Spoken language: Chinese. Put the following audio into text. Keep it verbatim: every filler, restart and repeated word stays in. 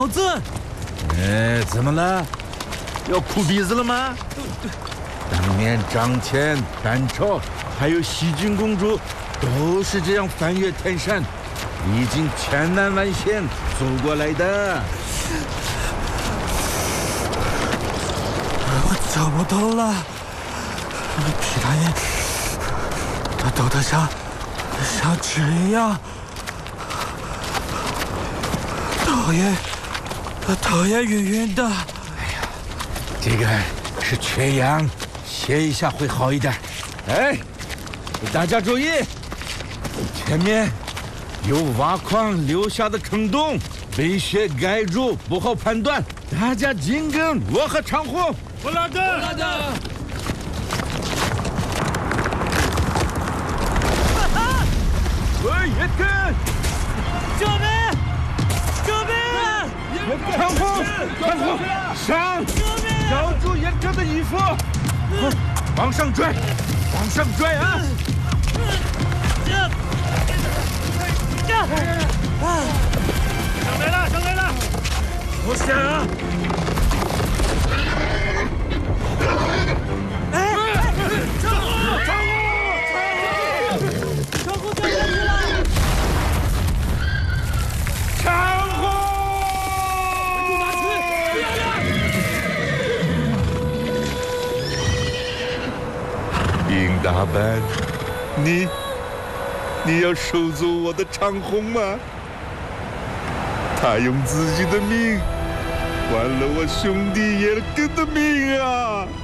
老子， 哎，怎么了？要哭鼻子了吗？当年张骞、单超还有西郡公主，都是这样翻越天山，历经千难万险走过来的。 我走不动了，皮大爷，他抖得像像纸一样，头也头也晕晕的。 哎呀，这个是缺氧，歇一下会好一点。哎，大家注意，前面有挖矿留下的坑洞，被雪盖住，不好判断。大家紧跟我和长虹。 我拉的，我拉的。 喂，叶根！ 救命！救命！ 长虹，长虹，上！咬住叶根的衣服，往上拽，往上拽啊！ 上来了，上来了！ 我想啊！哎！长虹，长虹，长虹掉下去了！ 长虹！ 住马去！ 丁大班，你你要收走我的长虹吗？他用自己的命换了我兄弟叶根的命啊！